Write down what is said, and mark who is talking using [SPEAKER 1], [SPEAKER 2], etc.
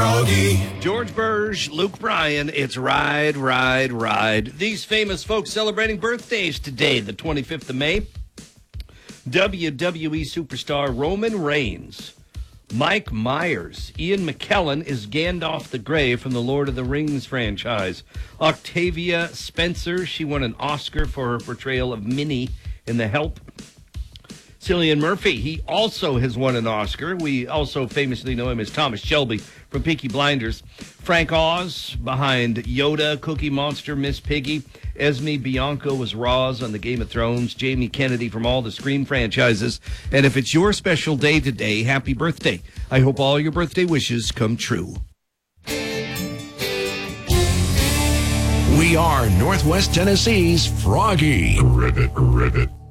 [SPEAKER 1] Froggy.
[SPEAKER 2] George Burge, Luke Bryan, it's Ride, Ride, Ride. These famous folks celebrating birthdays today, the 25th of May. WWE superstar Roman Reigns, Mike Myers, Ian McKellen is Gandalf the Grey from the Lord of the Rings franchise. Octavia Spencer, she won an Oscar for her portrayal of Minnie in The Help. Cillian Murphy, he also has won an Oscar. We also famously know him as Thomas Shelby from Peaky Blinders. Frank Oz behind Yoda, Cookie Monster, Miss Piggy. Esme Bianco was Roz on the Game of Thrones. Jamie Kennedy from all the Scream franchises. And if it's your special day today, happy birthday. I hope all your birthday wishes come true.
[SPEAKER 1] We are Northwest Tennessee's Froggy. Ribbit, ribbit.